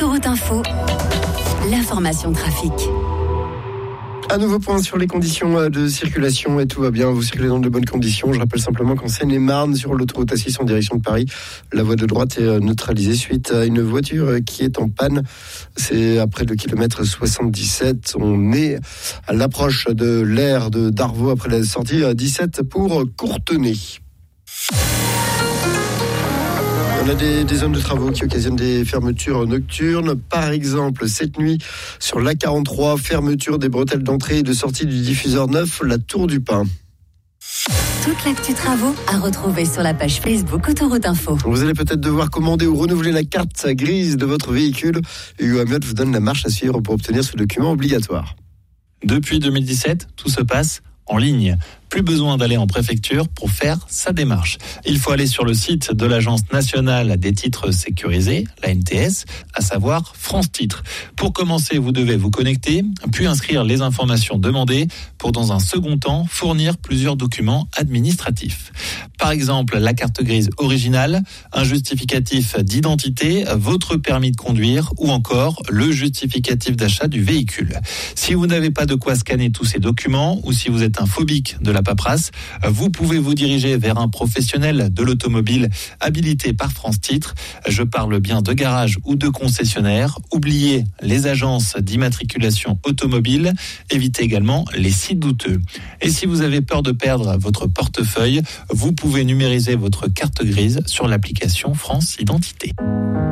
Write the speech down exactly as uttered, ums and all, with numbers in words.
Autoroute Info, l'information trafic. Un nouveau point sur les conditions de circulation et tout va bien, vous circulez dans de bonnes conditions. Je rappelle simplement qu'en Seine-et-Marne, sur l'autoroute A six en direction de Paris, la voie de droite est neutralisée suite à une voiture qui est en panne. C'est après le kilomètre soixante-dix-sept. On est à l'approche de l'aire de Darvaux après la sortie dix-sept pour Courtenay. On a des, des zones de travaux qui occasionnent des fermetures nocturnes. Par exemple, cette nuit, sur l'A quarante-trois, fermeture des bretelles d'entrée et de sortie du diffuseur neuf, la Tour du Pin. Toute l'actu travaux à retrouver sur la page Facebook Autoroute Info. Vous allez peut-être devoir commander ou renouveler la carte grise de votre véhicule. Hugo Amiot vous donne la marche à suivre pour obtenir ce document obligatoire. Depuis deux mille dix-sept, tout se passe en ligne. Plus besoin d'aller en préfecture pour faire sa démarche. Il faut aller sur le site de l'Agence nationale des titres sécurisés, la N T S, à savoir France Titres. Pour commencer, vous devez vous connecter, puis inscrire les informations demandées pour, dans un second temps, fournir plusieurs documents administratifs. Par exemple, la carte grise originale, un justificatif d'identité, votre permis de conduire ou encore le justificatif d'achat du véhicule. Si vous n'avez pas de quoi scanner tous ces documents ou si vous êtes un phobique de la paperasse, vous pouvez vous diriger vers un professionnel de l'automobile habilité par France Titres. Je parle bien de garage ou de concessionnaire. Oubliez les agences d'immatriculation automobile. Évitez également les sites douteux. Et si vous avez peur de perdre votre portefeuille, vous pouvez numériser votre carte grise sur l'application France Identité.